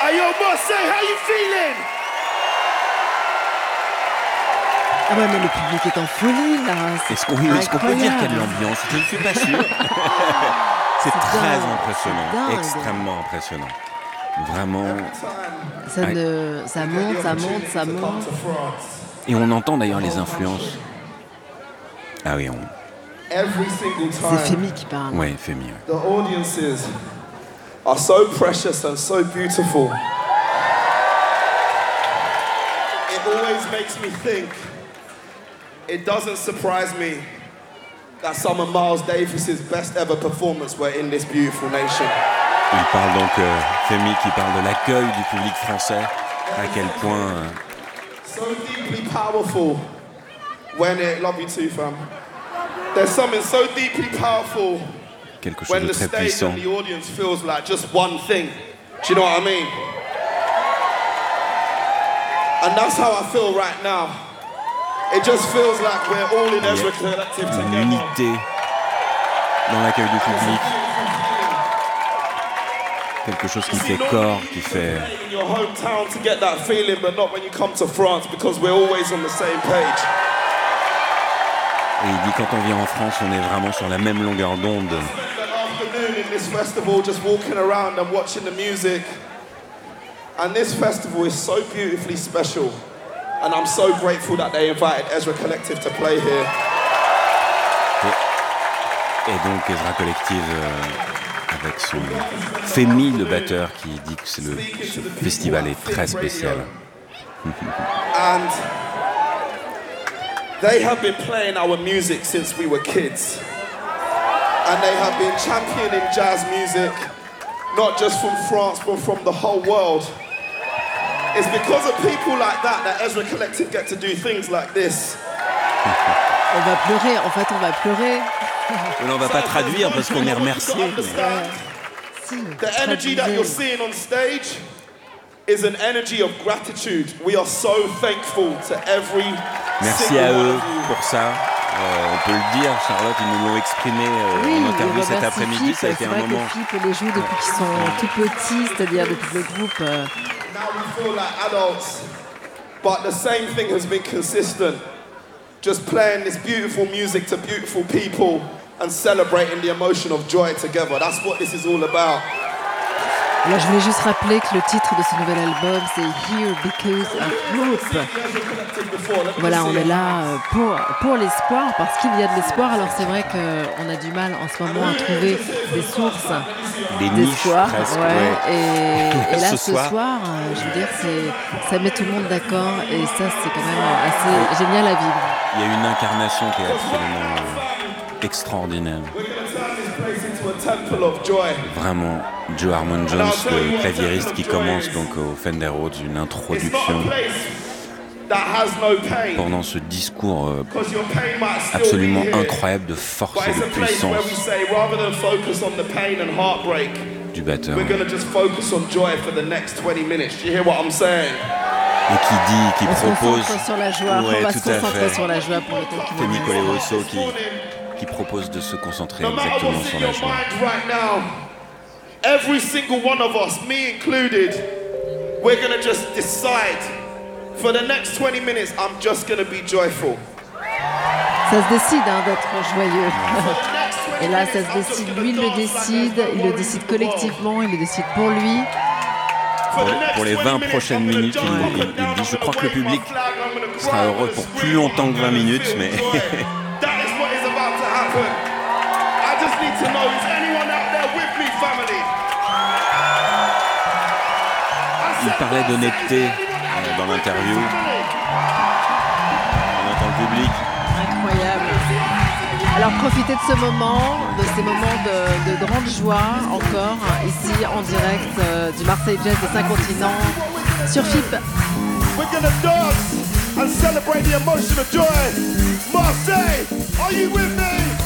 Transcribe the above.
Hey yo, Marseille, how you feeling? Ah ouais, mais le public est en folie, là. Est-ce qu'on peut dire qu'il y a de l'ambiance? Je ne suis pas sûr. C'est très impressionnant, extrêmement impressionnant. Vraiment. Ça monte. Et on entend d'ailleurs les influences. Ah oui, c'est Femi qui parle. Ouais, Femi. Ouais. The audiences are so precious and so beautiful. It always makes me think. It doesn't surprise me that some of Miles Davis's best ever performances were in this beautiful nation. Il parle donc, Femi qui parle de l'accueil du public français, à quel point... So deeply powerful when it... Love you too, fam. There's something so deeply powerful quelque chose when de the très stage puissant. and the audience feels like just one thing. Do you know what I mean? And that's how I feel right now. It just feels like we're all in Ezra Collective together. Une unité dans l'accueil du public. Quelque chose qui fait corps, qui fait... In your hometown to get that feeling, but not when you come to France because we're always on the same page. Et il dit quand on vient en France, on est vraiment sur la même longueur d'onde. Afternoon in this festival, just walking around and watching the music. And this festival is so beautifully special. And I'm so grateful that they invited Ezra Collective to play here. Et donc Ezra Collective avec son Femi, le batteur, qui dit que ce festival est très spécial. And they have been playing our music since we were kids. And they have been championing jazz music, not just from France, but from the whole world. It's because of people like that Ezra Collective get to do things like this. On va pleurer, en fait on va pleurer. On va pas traduire parce qu'on est remercié. The energy that you're seeing on stage is an energy of gratitude. We are so thankful to every Merci à eux pour ça. On peut le dire, Charlotte, ils nous l'ont exprimé en interview cet après-midi. Ça a été un moment. Les filles les jouent depuis qu'ils sont tout petits, c'est-à-dire depuis le groupe. Now we feel like adults, but the same thing has been consistent. Just playing this beautiful music to beautiful people and celebrating the emotion of joy together. That's what this is all about. Là, je voulais juste rappeler que le titre de ce nouvel album, c'est Here Because of Hope. Voilà, on est là pour l'espoir, parce qu'il y a de l'espoir. Alors c'est vrai qu'on a du mal en ce moment à trouver des sources d'espoir. Et là, ce soir, je veux dire, ça met tout le monde d'accord, et ça, c'est quand même assez génial à vivre. Il y a une incarnation qui est absolument extraordinaire. Vraiment, Joe Harmon Jones, le claviériste qui commence donc au Fender Rhodes, une introduction pendant ce discours absolument incroyable de force et de puissance du batteur. Et qui propose sur la joie, on va se concentrer sur la joie pour le temps qui Femi Koleoso qui propose de se concentrer exactement sur la joie. Every single one of us, me included, we're going to just decide for the next 20 minutes, I'm just going to be joyful. Ça se décide d'être joyeux. Et là, ça se décide, lui il le décide collectivement, il le décide pour lui. Pour les 20 prochaines minutes, il dit, je crois que le public sera heureux pour plus longtemps que 20 minutes, mais... Il parlait d'honnêteté dans l'interview. On entend le public. Incroyable. Alors profitez de ce moment, de ces moments de grande joie encore, ici en direct du Marseille Jazz des 5 continents sur FIP. We're gonna dance and celebrate the emotion of joy. Marseille, are you with me?